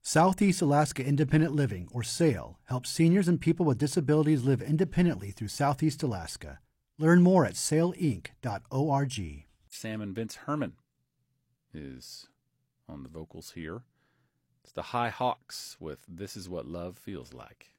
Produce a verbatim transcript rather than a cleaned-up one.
Southeast Alaska Independent Living, or SAIL, helps seniors and people with disabilities live independently through Southeast Alaska. Learn more at sail inc dot org. Sam and Vince Herman is on the vocals here. It's the High Hawks with This Is What Love Feels Like.